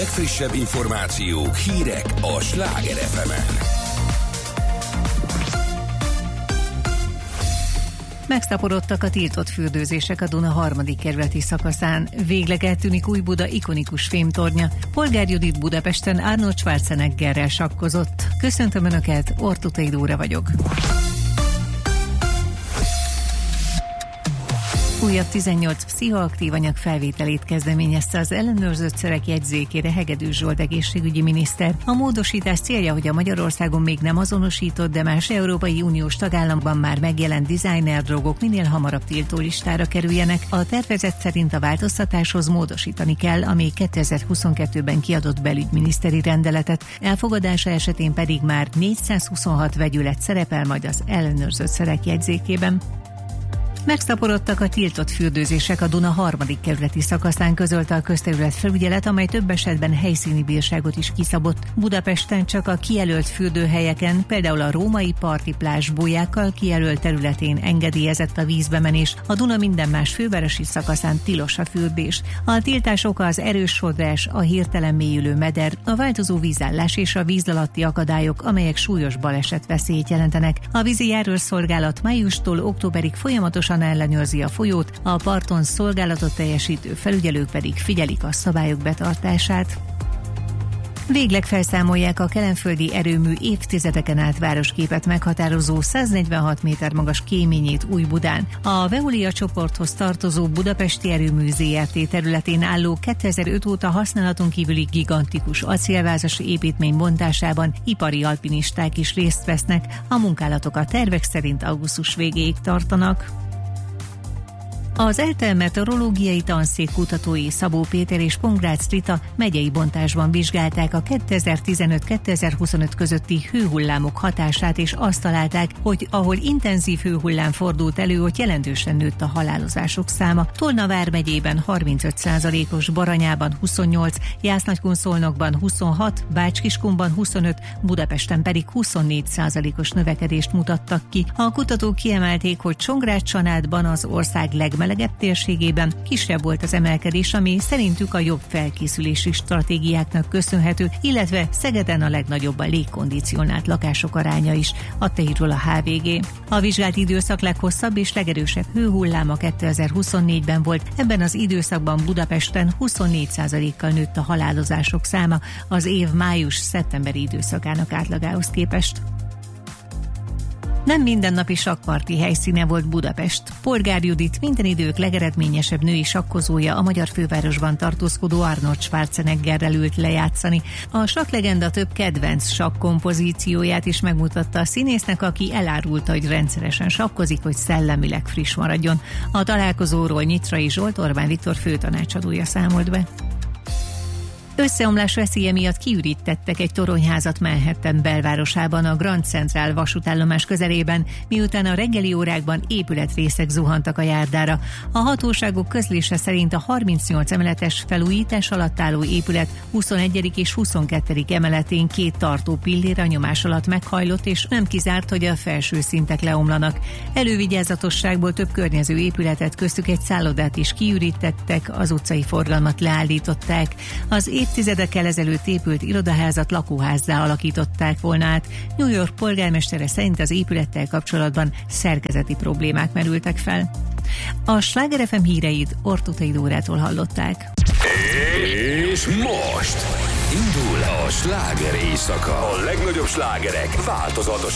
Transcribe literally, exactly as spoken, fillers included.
legfrissebb információk, hírek a Sláger ef emen. Megszaporodtak a tiltott fürdőzések a Duna harmadik kerületi szakaszán. Végleg eltűnik Újbuda ikonikus fémtornya. Polgár Judit Budapesten Arnold Schwarzeneggerrel sakkozott. Köszöntöm Önöket, Ortutai Dóra vagyok. Újabb tizennyolc pszichoaktív anyag felvételét kezdeményezte az ellenőrzött szerek jegyzékére Hegedűs Zsolt egészségügyi miniszter. A módosítás célja, hogy a Magyarországon még nem azonosított, de más Európai Uniós tagállamban már megjelent designer drogok minél hamarabb tiltólistára kerüljenek. A tervezet szerint a változtatáshoz módosítani kell a még kétezer-huszonkettőben kiadott belügyminiszteri rendeletet, elfogadása esetén pedig már négyszázhuszonhat vegyület szerepel majd az ellenőrzött szerek jegyzékében. Megszaporodtak a tiltott fürdőzések a Duna harmadik kerületi szakaszán, közölte a közterület felügyelet, amely több esetben helyszíni bírságot is kiszabott. Budapesten csak a kijelölt fürdőhelyeken, például a római parti plázs bójákkal kijelölt területén engedélyezett a vízbemenés, a Duna minden más fővárosi szakaszán tilos a fürdés. A tiltás oka az erős sodrás, a hirtelen mélyülő meder, a változó vízállás és a víz alatti akadályok, amelyek súlyos baleset veszélyt jelentenek. A vízi járőrszolgálat májustól októberig folyamatosan ellenőrzi a folyót, a parton szolgálatot teljesítő felügyelők pedig figyelik a szabályok betartását. Végleg felszámolják a kelenföldi erőmű évtizedeken át városképet meghatározó száznegyvenhat méter magas kéményét Újbudán. A Veolia csoporthoz tartozó Budapesti Erőmű zé er té területén álló kétezer-öt óta használaton kívüli gigantikus acélvázas építmény bontásában ipari alpinisták is részt vesznek. A munkálatok a tervek szerint augusztus végéig tartanak. Az ELTE meteorológiai tanszék kutatói Szabó Péter és Pongrácz Rita megyei bontásban vizsgálták a kétezer-tizenöt-kétezer-huszonöt közötti hőhullámok hatását, és azt találták, hogy ahol intenzív hőhullám fordult elő, ott jelentősen nőtt a halálozások száma. Tolna vármegyében harmincöt százalékos, Baranyában huszonnyolc, Jász-Nagykun-Szolnokban huszonhat, Bács-Kiskunban huszonöt, Budapesten pedig huszonnégy százalékos növekedést mutattak ki. A kutatók kiemelték, hogy Csongrád-Csanádban, az ország legmelegebb térségében kisebb volt az emelkedés, ami szerintük a jobb felkészülési stratégiáknak köszönhető, illetve Szegeden a legnagyobb a légkondicionált lakások aránya is, adta hírul a há vé gé. A vizsgált időszak leghosszabb és legerősebb hőhulláma kétezer-huszonnégyben volt. Ebben az időszakban Budapesten huszonnégy százalékkal nőtt a halálozások száma az év május-szeptemberi időszakának átlagához képest. Nem mindennapi sakkparti helyszíne volt Budapest. Polgár Judit minden idők legeredményesebb női sakkozója a magyar fővárosban tartózkodó Arnold Schwarzeneggerrel ült lejátszani. A sakklegenda több kedvenc sakkompozícióját is megmutatta a színésznek, aki elárulta, hogy rendszeresen sakkozik, hogy szellemileg friss maradjon. A találkozóról Nyitrai Zsolt, Orbán Viktor főtanácsadója számolt be. Összeomlás veszélye miatt kiürítettek egy toronyházat Manhattan belvárosában, a Grand Central vasútállomás közelében, miután a reggeli órákban épületrészek zuhantak a járdára. A hatóságok közlése szerint a harmincnyolc emeletes felújítás alatt álló épület huszonegyedik és huszonkettő emeletén két tartó pillér a nyomás alatt meghajlott, és nem kizárt, hogy a felső szintek leomlanak. Elővigyázatosságból több környező épületet, köztük egy szállodát is kiürítettek, az utcai forgalmat leállították. Az évtizedekkel ezelőtt épült irodaházat lakóházzá alakították volna át. New York polgármestere szerint az épülettel kapcsolatban szerkezeti problémák merültek fel. A Sláger ef em híreit Ortutai Dórától hallották. És most indul a sláger éjszaka. A legnagyobb slágerek változatos